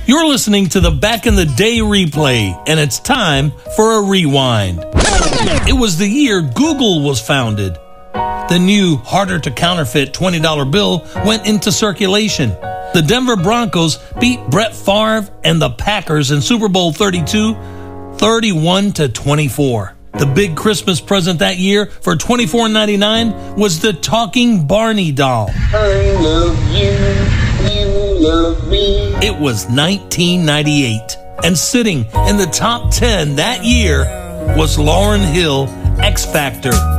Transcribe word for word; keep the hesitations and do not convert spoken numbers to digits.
You're listening to the Back in the Day replay, and it's time for a rewind. It was the year Google was founded. The new, harder-to-counterfeit twenty dollar bill went into circulation. The Denver Broncos beat Brett Favre and the Packers in Super Bowl thirty-two, thirty-one to twenty-four. The big Christmas present that year for twenty-four ninety-nine was the talking Barney doll. I love you, you love me. It was nineteen ninety-eight, and sitting in the top ten that year was Lauryn Hill, X Factor.